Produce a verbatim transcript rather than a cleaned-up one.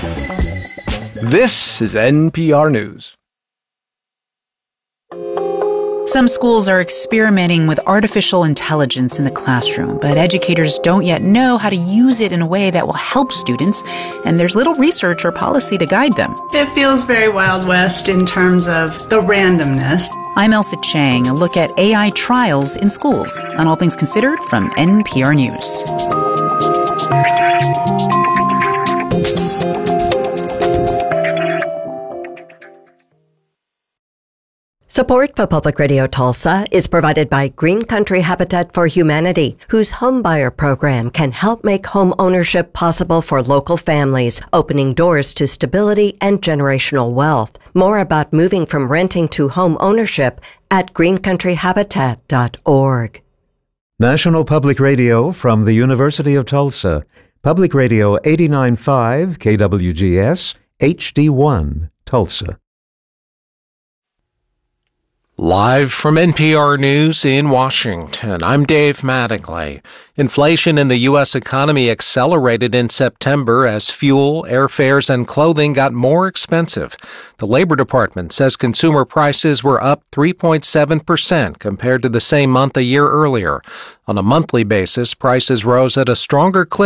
This is N P R News. Some schools are experimenting with artificial intelligence in the classroom, but educators don't yet know how to use it in a way that will help students, and there's little research or policy to guide them. It feels very Wild West in terms of the randomness. I'm Elsa Chang, a look at A I trials in schools on All Things Considered from N P R News. Support for Public Radio Tulsa is provided by Green Country Habitat for Humanity, whose homebuyer program can help make home ownership possible for local families, opening doors to stability and generational wealth. More about moving from renting to home ownership at green country habitat dot org. National Public Radio from the University of Tulsa. Public Radio eighty-nine point five K W G S, H D one, Tulsa. Live from N P R News in Washington, I'm Dave Mattingly. Inflation in the U S economy accelerated in September as fuel, airfares, and clothing got more expensive. The Labor Department says consumer prices were up three point seven percent compared to the same month a year earlier. On a monthly basis, prices rose at a stronger clip